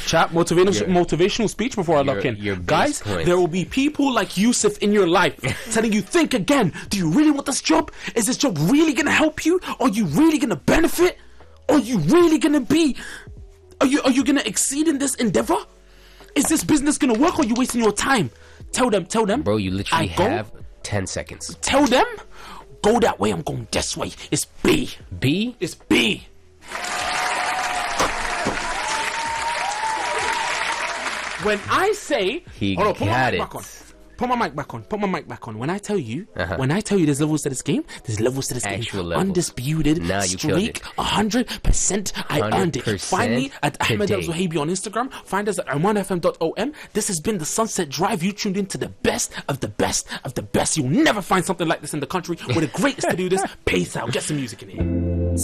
Chat, motivational speech before I lock in. Guys, there will be people like Yusuf in your life telling you, think again. Do you really want this job? Is this job really going to help you? Are you really going to benefit? Are you really going to be... Are you going to exceed in this endeavor? Is this business going to work, or are you wasting your time? Tell them. Bro, you literally have 10 seconds. Tell them, go that way, I'm going this way. It's B. B? It's B. When I say... Hold on, put my mic back on. Put my mic back on. When I tell you there's levels to this game, there's levels to this Actual game. levels. Undisputed streak, 100%. I earned it. Find me at Ahmed El Zuhaibi on Instagram. Find us at omanfm.om. This has been the Sunset Drive. You tuned in to the best of the best of the best. You'll never find something like this in the country. We're the greatest to do this. Peace out. Get some music in here.